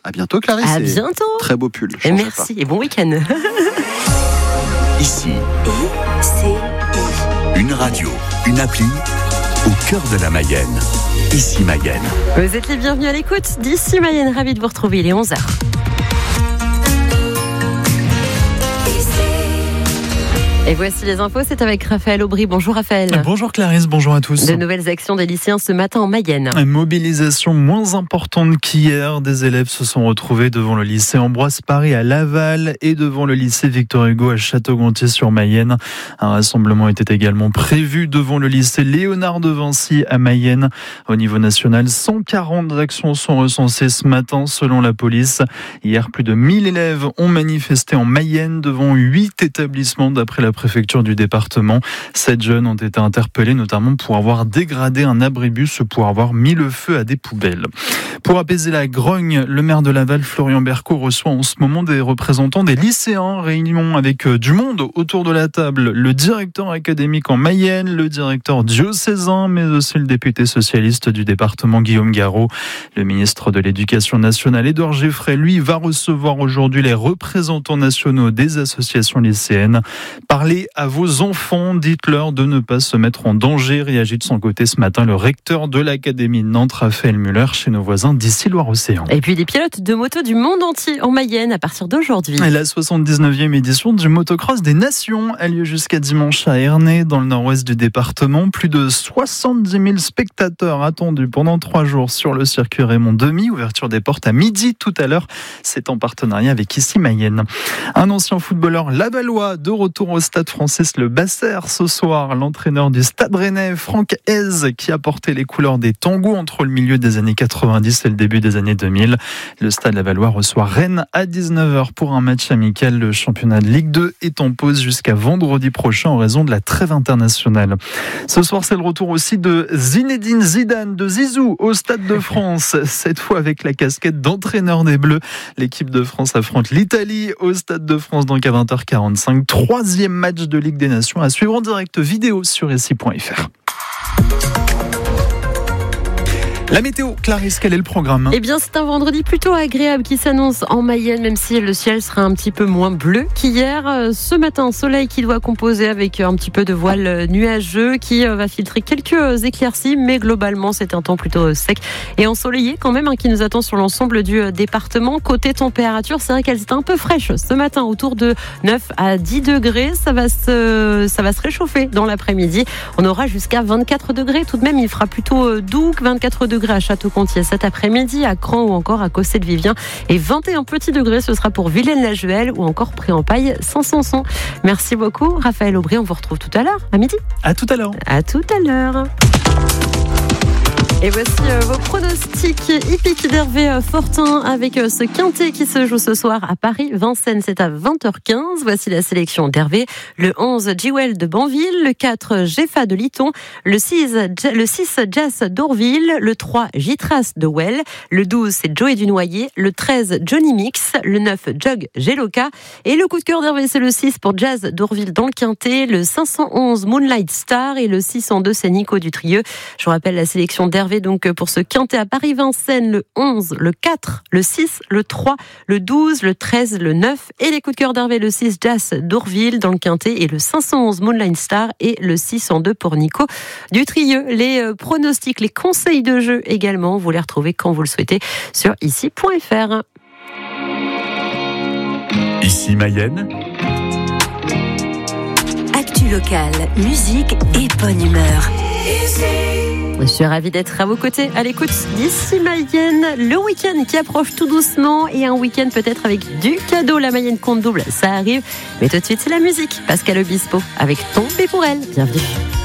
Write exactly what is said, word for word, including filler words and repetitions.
À bientôt Clarisse. À bientôt. Très beau pull. Et merci pas. Et bon week-end. Ici, I C I. Une radio, une appli au cœur de la Mayenne. Ici Mayenne. Vous êtes les bienvenus à l'écoute d'Ici Mayenne. Ravi de vous retrouver, il est onze heures. Et voici les infos, c'est avec Raphaël Aubry. Bonjour Raphaël. Bonjour Clarisse, bonjour à tous. De nouvelles actions des lycéens ce matin en Mayenne. Une mobilisation moins importante qu'hier. Des élèves se sont retrouvés devant le lycée Ambroise Paré à Laval et devant le lycée Victor Hugo à Château-Gontier-sur-Mayenne. Un rassemblement était également prévu devant le lycée Léonard de Vinci à Mayenne. Au niveau national, cent quarante actions sont recensées ce matin selon la police. Hier, plus de mille élèves ont manifesté en Mayenne devant huit établissements d'après la préfecture du département. Sept jeunes ont été interpellés, notamment pour avoir dégradé un abribus, pour avoir mis le feu à des poubelles. Pour apaiser la grogne, le maire de Laval, Florian Bercot, reçoit en ce moment des représentants des lycéens. Réunion avec du monde autour de la table. Le directeur académique en Mayenne, le directeur diocésain, mais aussi le député socialiste du département, Guillaume Garot. Le ministre de l'Éducation nationale, Édouard Geffray, lui, va recevoir aujourd'hui les représentants nationaux des associations lycéennes. Parlez à vos enfants, dites-leur de ne pas se mettre en danger, réagit de son côté ce matin le recteur de l'Académie de Nantes, Raphaël Muller, chez nos voisins d'ici Loire-Océan. Et puis des pilotes de moto du monde entier en Mayenne à partir d'aujourd'hui. Et la soixante-dix-neuvième édition du Motocross des Nations a lieu jusqu'à dimanche à Ernée, dans le nord-ouest du département. Plus de soixante-dix mille spectateurs attendus pendant trois jours sur le circuit Raymond Demy. Ouverture des portes à midi tout à l'heure. C'est en partenariat avec Ici Mayenne. Un ancien footballeur lavallois de retour au Stade Francis Le Basser ce soir. L'entraîneur du Stade Rennais, Franck Hez, qui a porté les couleurs des tangos entre le milieu des années quatre-vingt-dix et le début des années deux mille. Le Stade lavallois reçoit Rennes à dix-neuf heures pour un match amical. Le championnat de Ligue deux est en pause jusqu'à vendredi prochain en raison de la trêve internationale. Ce soir, c'est le retour aussi de Zinedine Zidane, de Zizou, au Stade de France. Cette fois avec la casquette d'entraîneur des Bleus. L'équipe de France affronte l'Italie au Stade de France donc à vingt heures quarante-cinq. Troisième match de Ligue des Nations à suivre en direct vidéo sur ici point f r. La météo, Clarisse, quel est le programme ? Eh bien, c'est un vendredi plutôt agréable qui s'annonce en Mayenne, même si le ciel sera un petit peu moins bleu qu'hier. Ce matin, soleil qui doit composer avec un petit peu de voile nuageux qui va filtrer quelques éclaircies, mais globalement, c'est un temps plutôt sec et ensoleillé quand même, hein, qui nous attend sur l'ensemble du département. Côté température, c'est vrai qu'elles étaient un peu fraîches ce matin, autour de neuf à dix degrés. Ça va se, ça va se réchauffer dans l'après-midi. On aura jusqu'à vingt-quatre degrés. Tout de même, il fera plutôt doux que vingt-quatre degrés à Château-Gontier cet après-midi, à Cran ou encore à Cossé-de-Vivien, et vingt et un petits degrés, ce sera pour Vilaine-la-Juhel ou encore Pré-en-Paille, Saint-Sanson. Merci beaucoup Raphaël Aubry, on vous retrouve tout à l'heure à midi. À tout à l'heure. À tout à l'heure. Et voici euh, vos pronostics hippiques d'Hervé Fortin avec euh, ce quintet qui se joue ce soir à Paris-Vincennes. C'est à vingt heures quinze. Voici la sélection d'Hervé. Le onze, Jewel de Banville. Le quatre, Jeffa de Liton. Le six, le six, Jazz d'Orville. Le trois, Gitras de Well. Le douze, c'est Joey du Noyer. Le treize, Johnny Mix. Le neuf, Jog Geloka. Et le coup de cœur d'Hervé, c'est le six pour Jazz d'Orville dans le quintet. Le cinq cent onze, Moonlight Star. Et le six cent deux, c'est Nico Dutrieux. Je vous rappelle la sélection d'Hervé donc pour ce quintet à Paris-Vincennes, le onze, le quatre, le six, le trois, le douze, le treize, le neuf et les coups de cœur d'Hervé, le six, Jazz d'Orville dans le quintet et le cinq cent onze, Moonlight Star et le six cent deux pour Nico Dutrieux. Les pronostics, les conseils de jeu également, vous les retrouvez quand vous le souhaitez sur ici point f r. Ici Mayenne. Actu locale, musique et bonne humeur. Je suis ravie d'être à vos côtés, à l'écoute d'Ici Mayenne. Le week-end qui approche tout doucement et un week-end peut-être avec du cadeau. La Mayenne compte double, ça arrive. Mais tout de suite, c'est la musique. Pascal Obispo avec Tombé pour elle. Bienvenue.